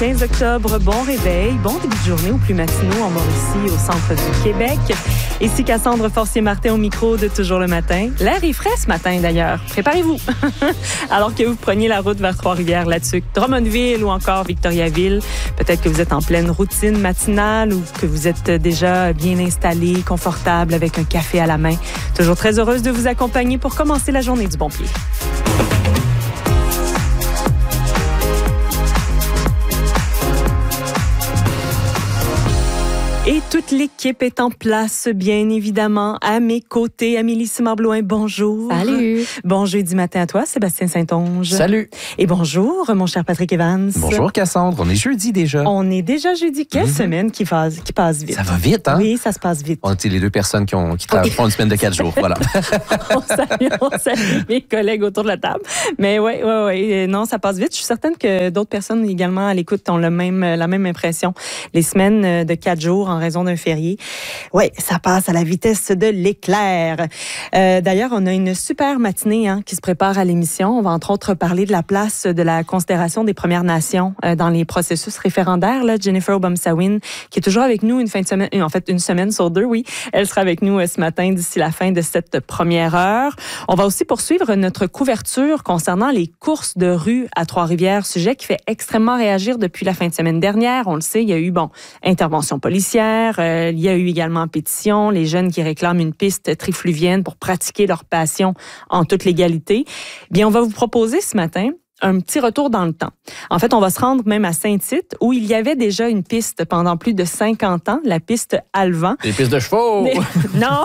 15 octobre. Bon réveil, bon début de journée aux plus matinaux en Mauricie, au centre du Québec. Ici Cassandre Forcier-Martin au micro de Toujours le matin. L'air est frais ce matin d'ailleurs. Préparez-vous. Alors que vous preniez la route vers Trois-Rivières, Latuc, Drummondville ou encore Victoriaville, peut-être que vous êtes en pleine routine matinale ou que vous êtes déjà bien installé, confortable avec un café à la main. Toujours très heureuse de vous accompagner pour commencer la journée du bon pied. Et toute l'équipe est en place, bien évidemment, à mes côtés. Amélie Simard-Blouin, bonjour. Salut. Bon jeudi matin à toi, Sébastien Saint-Onge. Salut. Et bonjour, mon cher Patrick Evans. Bonjour Cassandre, on est jeudi déjà. On est déjà jeudi. Quelle semaine qui passe vite. Ça va vite, hein? Oui, ça se passe vite. On est les deux personnes qui font une semaine de 4 jours, voilà. on salue mes collègues autour de la table. Mais oui, non, ça passe vite. Je suis certaine que d'autres personnes également à l'écoute ont la même impression. Les semaines de 4 jours en raison d'un férié. Oui, ça passe à la vitesse de l'éclair. D'ailleurs, on a une super matinée qui se prépare à l'émission. On va entre autres parler de la place de la considération des Premières Nations dans les processus référendaires. Là, Jennifer Obamsawin, qui est toujours avec nous une semaine sur 2, oui. Elle sera avec nous ce matin d'ici la fin de cette première heure. On va aussi poursuivre notre couverture concernant les courses de rue à Trois-Rivières, sujet qui fait extrêmement réagir depuis la fin de semaine dernière. On le sait, il y a eu, intervention policière. Il y a eu également pétition, les jeunes qui réclament une piste trifluvienne pour pratiquer leur passion en toute légalité. Bien, on va vous proposer ce matin un petit retour dans le temps. En fait, on va se rendre même à Saint-Tite, où il y avait déjà une piste pendant plus de 50 ans, la piste Alvan. Les pistes de chevaux! Non,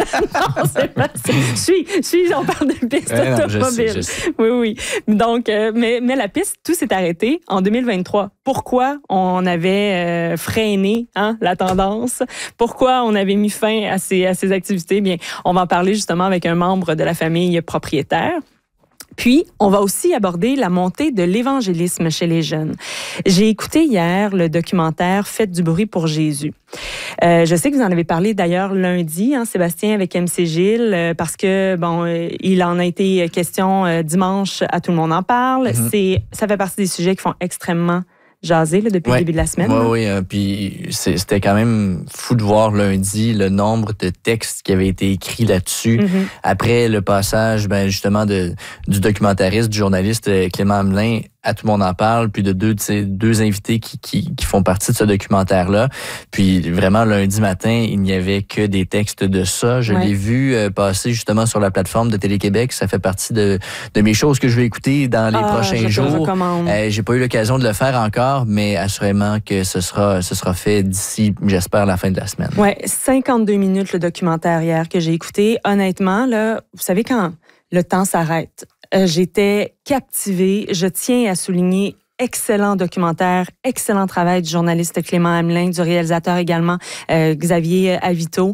c'est pas ça. On parle de piste automobile. Je sais. Oui. Donc, mais la piste, tout s'est arrêté en 2023. Pourquoi on avait freiné la tendance? Pourquoi on avait mis fin à ces activités? Bien, on va en parler justement avec un membre de la famille propriétaire. Puis, on va aussi aborder la montée de l'évangélisme chez les jeunes. J'ai écouté hier le documentaire « Faites du bruit pour Jésus ». Je sais que vous en avez parlé d'ailleurs lundi, Sébastien, avec MC Gilles, parce que, il en a été question dimanche à Tout le monde en parle. Ça fait partie des sujets qui font extrêmement jaser depuis le début de la semaine. Oui. Puis c'était quand même fou de voir lundi le nombre de textes qui avaient été écrits là-dessus. Après le passage, justement, du documentariste, du journaliste Clément Hamelin, à Tout le monde en parle, puis de deux invités qui font partie de ce documentaire-là. Puis vraiment, lundi matin, il n'y avait que des textes de ça. Je l'ai vu passer justement sur la plateforme de Télé-Québec. Ça fait partie de mes choses que je vais écouter dans les prochains jours. J'ai pas eu l'occasion de le faire encore, mais assurément que ce sera fait d'ici, j'espère, la fin de la semaine. Oui, 52 minutes le documentaire hier que j'ai écouté. Honnêtement, là, vous savez quand le temps s'arrête. J'étais captivée. Je tiens à souligner excellent documentaire, excellent travail du journaliste Clément Hamelin, du réalisateur également Xavier Avito.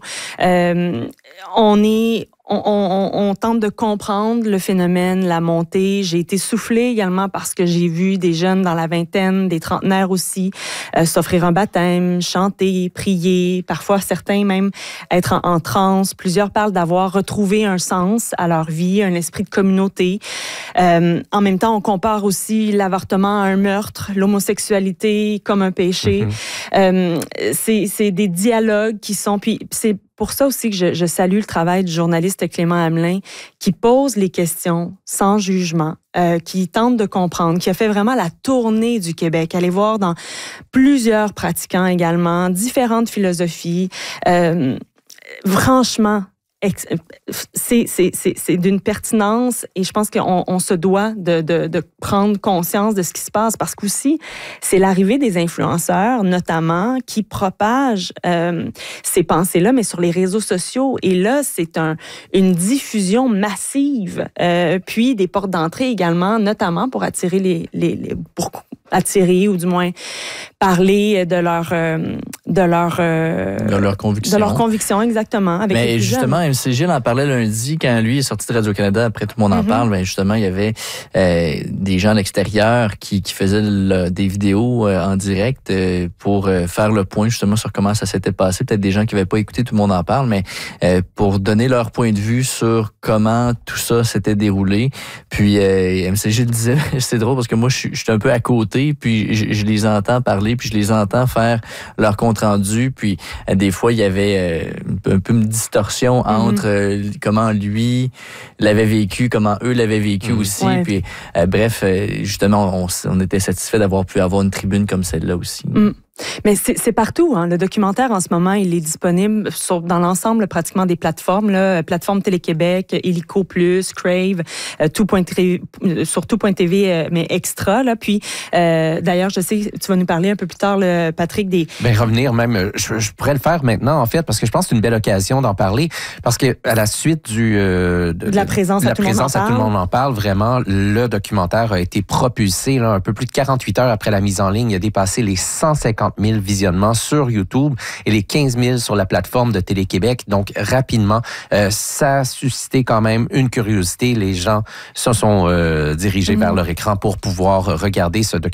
On tente de comprendre le phénomène, la montée. J'ai été soufflée également parce que j'ai vu des jeunes dans la vingtaine, des trentenaires aussi, s'offrir un baptême, chanter, prier, parfois certains même être en transe. Plusieurs parlent d'avoir retrouvé un sens à leur vie, un esprit de communauté. En même temps, on compare aussi l'avortement à un meurtre, l'homosexualité comme un péché. C'est des dialogues qui sont... Puis c'est pour ça aussi que je salue le travail du journaliste Clément Hamelin qui pose les questions sans jugement, qui tente de comprendre, qui a fait vraiment la tournée du Québec, aller voir dans plusieurs pratiquants également, différentes philosophies. Franchement, c'est d'une pertinence et je pense qu'on se doit de prendre conscience de ce qui se passe parce qu'aussi, c'est l'arrivée des influenceurs, notamment, qui propagent ces pensées-là, mais sur les réseaux sociaux. Et là, c'est une diffusion massive, puis des portes d'entrée également, notamment pour attirer pour attirer ou du moins parler de de leur conviction. De leur conviction, exactement. Avec mais justement, MC Gilles en parlait lundi quand lui est sorti de Radio-Canada. Après, tout le monde en parle. Ben justement, il y avait des gens à l'extérieur qui faisaient des vidéos en direct pour faire le point justement sur comment ça s'était passé. Peut-être des gens qui n'avaient pas écouté, tout le monde en parle, mais pour donner leur point de vue sur comment tout ça s'était déroulé. Puis MC Gilles disait, c'est drôle parce que moi, je suis un peu à côté, puis je les entends parler, puis je les entends faire leur compte rendu, puis des fois il y avait un peu une distorsion entre comment lui l'avait vécu, comment eux l'avaient vécu aussi, puis bref, justement on était satisfait d'avoir pu avoir une tribune comme celle-là aussi. Mais c'est partout. Hein. Le documentaire, en ce moment, il est disponible dans l'ensemble pratiquement des plateformes. Plateforme Télé-Québec, Illico Plus, Crave, sur tout.tv, mais extra. Là. Puis, d'ailleurs, je sais, tu vas nous parler un peu plus tard, Patrick, des... Ben, revenir même, je pourrais le faire maintenant, en fait, parce que je pense que c'est une belle occasion d'en parler. Parce que à la suite de la présence à tout le monde en parle, vraiment, le documentaire a été propulsé un peu plus de 48 heures après la mise en ligne. Il a dépassé les 150 000 visionnements sur YouTube et les 15 000 sur la plateforme de Télé-Québec. Donc, rapidement, ça a suscité quand même une curiosité. Les gens se sont dirigés vers leur écran pour pouvoir regarder ce documentaire